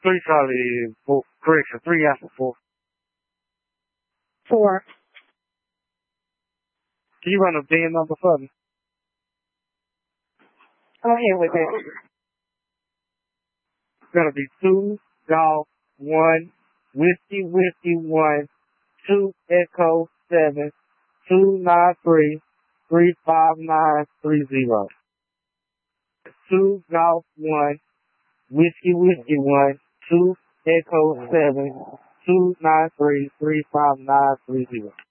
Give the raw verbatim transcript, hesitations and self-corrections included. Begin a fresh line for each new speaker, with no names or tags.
Three Charlie, four. Correction, three after four.
Four.
Can you run a bin number for me?
Go ahead with it.
It's gonna be two golf, one whiskey, whiskey, one, two echo, seven, two nine three, three five nine three zero. Two golf, one whiskey, whiskey, one, two echo, seven, two nine three, three five nine three zero.